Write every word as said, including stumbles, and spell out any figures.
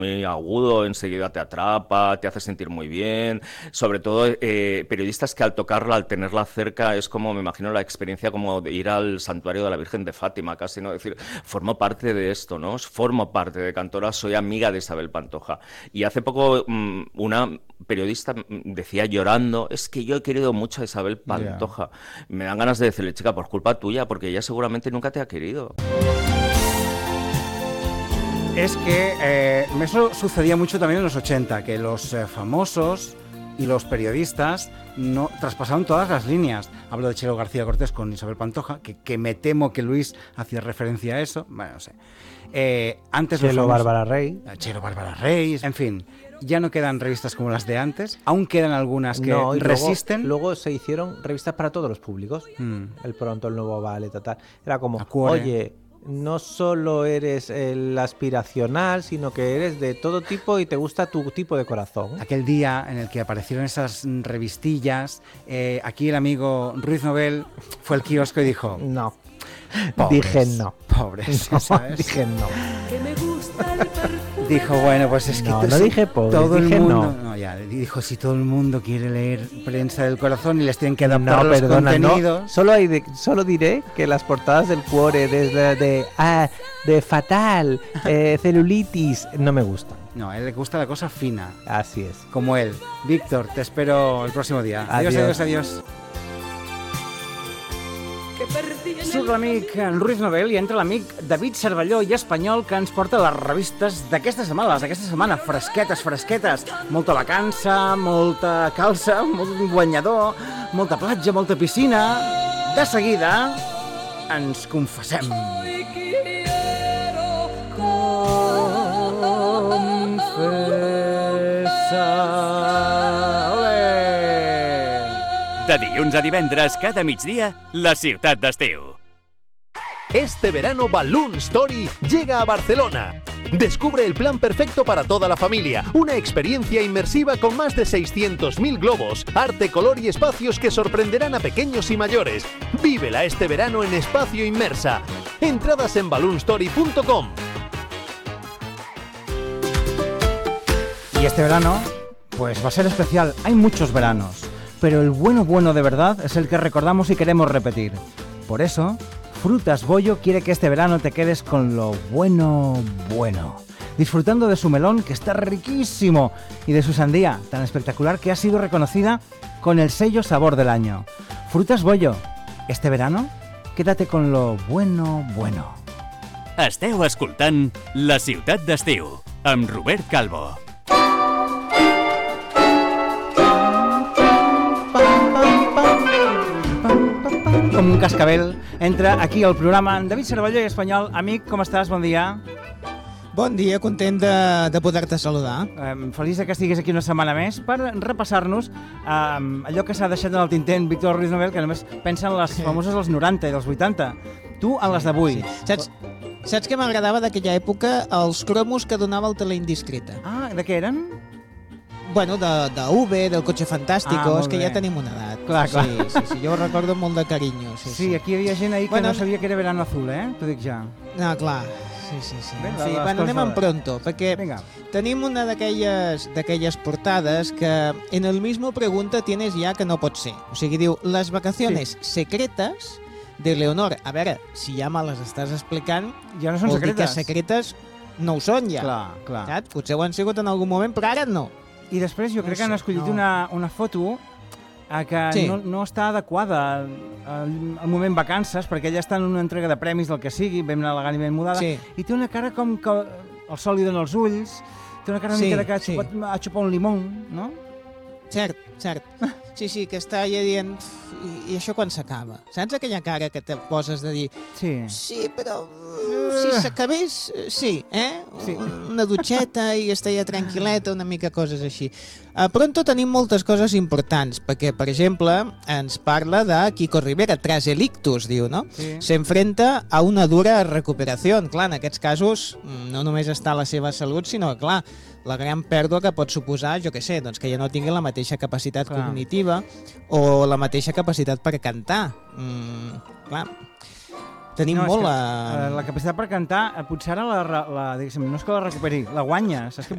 muy agudo, enseguida te atrapa, te hace sentir muy bien, sobre todo eh, periodistas que al tocarla, al tenerla cerca, es como, me imagino, la experiencia como de ir al santuario de la Virgen de Fátima, casi, ¿no? Es decir, formo parte de esto, ¿no? Formo parte de Cantora, soy amiga de Isabel Pantoja. Y hace poco mmm, una periodista decía llorando, es que yo he querido mucho a Isabel Pantoja. Yeah. Me dan ganas de decirle, chica, por culpa tuya, porque ella seguramente nunca te ha querido. Es que eh, eso sucedía mucho también en los ochenta, que los eh, famosos y los periodistas no traspasaron todas las líneas. Hablo de Chelo García Cortés con Isabel Pantoja, que, que me temo que Luis hacía referencia a eso. Bueno, no sé. Eh, antes Chelo Bárbara Rey. Chelo Bárbara Rey, en fin. Ya no quedan revistas como las de antes, aún quedan algunas que no, resisten. Luego, luego se hicieron revistas para todos los públicos. Mm. El Pronto, el Nuevo Ballet, tal. Era como, Acuare. oye... no solo eres el aspiracional, sino que eres de todo tipo y te gusta tu tipo de corazón. Aquel día en el que aparecieron esas revistillas, eh, aquí el amigo Ruiz Nobel fue al kiosco y dijo... No. Pobres, dije no. Pobres, no, ¿sabes? Dije no. Que me gusta el Dijo, bueno, pues es que... No, no dije pobres, todo dije el mundo, no. no. Ya, dijo, si todo el mundo quiere leer Prensa del Corazón y les tienen que adaptar no, los perdona, contenidos... No. Solo, hay de, solo diré que las portadas del Cuore, desde de, ah, de Fatal, eh, celulitis, no me gustan. No, a él le gusta la cosa fina. Así es. Como él. Víctor, te espero el próximo día. Adiós, adiós, adiós. adiós. Surt l'amic Ruiz Nobel i entra l'amic David Cervelló i Espanyol, que ens porta les revistes d'aquesta setmana, les d'aquesta setmana, fresquetes, fresquetes, molta vacança, molta calça, molt guanyador, molta platja, molta piscina. De seguida ens confessem. Confessa. De dilluns a divendres, cada migdia, la ciutat d'estiu. Este verano Balloon Story llega a Barcelona. Descubre el plan perfecto para toda la familia. Una experiencia inmersiva con más de seiscientos mil globos, arte, color y espacios que sorprenderán a pequeños y mayores. Vívela este verano en Espacio Inmersa. Entradas en balloon story punto com. Y este verano, pues va a ser especial. Hay muchos veranos, pero el bueno bueno de verdad es el que recordamos y queremos repetir. Por eso... Frutas Bollo quiere que este verano te quedes con lo bueno, bueno. Disfrutando de su melón, que está riquísimo, y de su sandía, tan espectacular que ha sido reconocida con el sello Sabor del Año. Frutas Bollo, este verano, quédate con lo bueno, bueno. Esteu escoltant La ciutat d'estiu, amb Robert Calvo. Com un cascabel, entra aquí al programa en David Cervelló i Espanyol. Amic, com estàs? Bon dia. Bon dia, content de, de poder-te saludar. Um, feliç que estiguis aquí una setmana més per repassar-nos um, allò que s'ha deixat en el tinter en Víctor Ruiz Nobel, que només pensa en les famoses dels noranta i dels vuitanta. Tu en les d'avui. Sí. Saps, saps què m'agradava d'aquella època? Els cromos que donava el Teleindiscreta. Ah, de què eren? Bueno, de, de U V, del Cotxe Fantástico, ah, és que bé. ja tenim una edat. Clar, clar. Sí, sí, sí, jo ho recordo amb molt de carinyo. Sí, sí, sí. aquí hi havia gent ahir que bueno, no sabia que era verano azul, eh? T'ho dic ja. No, clar. Sí, sí, sí. Bé, en fi, bueno, anem en pronto, perquè Venga. tenim una d'aquelles d'aquelles portades que en el mismo pregunta tienes ja que no pot ser. O sigui, diu, les vacaciones sí. secretes de Leonor. A veure, si ja me les estàs explicant, ja no són vol secretes. dir que secretes no ho són ja. Clar, clar. Saps? Potser ho han sigut en algun moment, però ara no. I després jo crec no sé, que han escollit no. una, una foto eh, que sí. no, no està adequada al, al moment vacances, perquè ella està en una entrega de premis del que sigui, ben elegant i ben mudada, sí. i té una cara com que el sol li dona els ulls, té una cara una sí, mica de que ha sí. xupat, ha xupat un limón, no? Cert, cert. Sí, sí, que està allà dient... I, i això quan s'acaba? Saps aquella cara que te poses de dir... Sí. Sí, però... Si s'acabés, sí, eh? Sí. Una dutxeta i estar ja tranquil·leta, una mica coses així. A Pronto tenim moltes coses importants, perquè, per exemple, ens parla de Kiko Rivera, tras el ictus, diu, no? Sí. Se enfrenta a una dura recuperació. Clar, en aquests casos no només està la seva salut, sinó, clar, la gran pèrdua que pot suposar, jo què sé, doncs que ja no tingui la mateixa capacitat clar. cognitiva o la mateixa capacitat per cantar. Mm, clar, tenim no, molt que, la... La capacitat per cantar, potser ara la, la, diguéssim, no és que la recuperi, la guanya. Saps què